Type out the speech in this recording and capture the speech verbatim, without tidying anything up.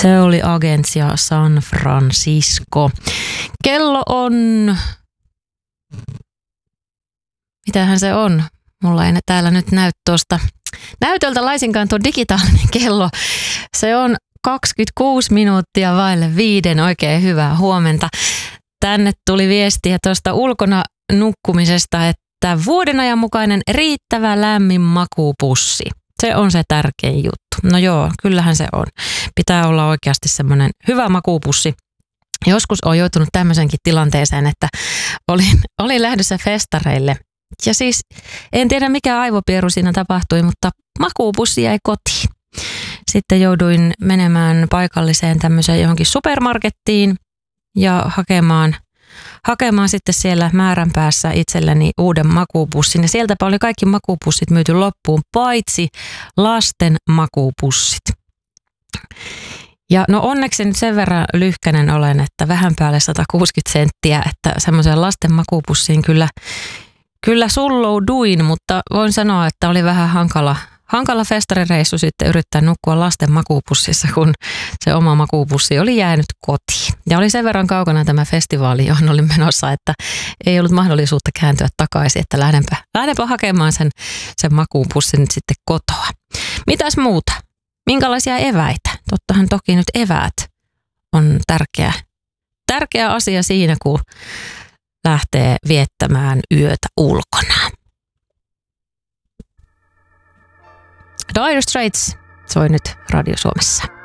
Se oli Agencia San Francisco. Kello on... Mitähän se on? Mulla ei täällä nyt näy tuosta näytöltä laisinkaan tuo digitaalinen kello. Se on kaksikymmentäkuusi minuuttia vaille viiden. Oikein hyvää huomenta. Tänne tuli viestiä tuosta ulkona nukkumisesta, että vuoden ajan mukainen riittävä lämmin makuupussi. Se on se tärkein juttu. No joo, kyllähän se on. Pitää olla oikeasti semmoinen hyvä makuupussi. Joskus olen joutunut tämmöisenkin tilanteeseen, että olin, olin lähdössä festareille. Ja siis en tiedä mikä aivopieru siinä tapahtui, mutta makuupussi jäi kotiin. Sitten jouduin menemään paikalliseen tämmöiseen johonkin supermarkettiin ja hakemaan, hakemaan sitten siellä määränpäässä itselleni uuden makuupussin. Ja sieltäpä oli kaikki makuupussit myyty loppuun, paitsi lasten makuupussit. Ja no onneksi nyt sen verran lyhkänen olen, että vähän päälle sata kuusikymmentä senttiä, että semmoiseen lasten makuupussiin kyllä, kyllä sullouduin, mutta voin sanoa, että oli vähän hankala, hankala festarireissu sitten yrittää nukkua lasten makuupussissa, kun se oma makuupussi oli jäänyt kotiin. Ja oli sen verran kaukana tämä festivaali, johon olin menossa, että ei ollut mahdollisuutta kääntyä takaisin, että lähdenpä, lähdenpä hakemaan sen, sen makuupussin nyt sitten kotoa. Mitäs muuta? Minkälaisia eväitä? Tottahan toki nyt eväät on tärkeä, tärkeä asia siinä, kun lähtee viettämään yötä ulkona. Dire Straits soi nyt Radio Suomessa.